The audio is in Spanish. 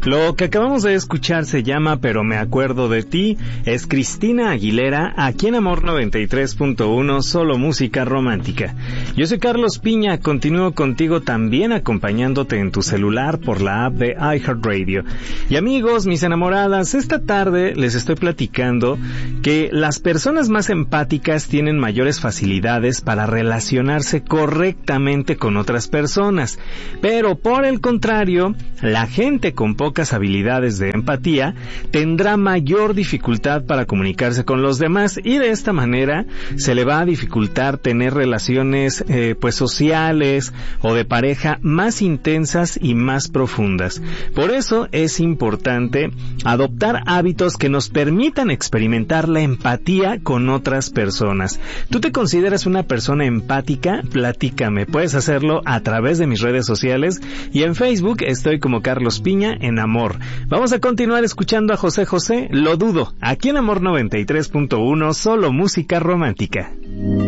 Lo que acabamos de escuchar se llama Pero me acuerdo de ti, es Cristina Aguilera, aquí en Amor 93.1, solo música romántica. Yo soy Carlos Piña, continúo contigo también acompañándote en tu celular por la app de iHeartRadio. Y amigos, mis enamoradas, esta tarde les estoy platicando que las personas más empáticas tienen mayores facilidades para relacionarse correctamente con otras personas, pero por el contrario, la gente con pocas habilidades de empatía tendrá mayor dificultad para comunicarse con los demás y de esta manera se le va a dificultar tener relaciones sociales o de pareja más intensas y más profundas. Por eso es importante adoptar hábitos que nos permitan experimentar la empatía con otras personas. ¿Tú te consideras una persona empática? Platícame. Puedes hacerlo a través de mis redes sociales y en Facebook estoy como Carlos Piña en Amor. Vamos a continuar escuchando a José José, Lo dudo, aquí en Amor 93.1, solo música romántica.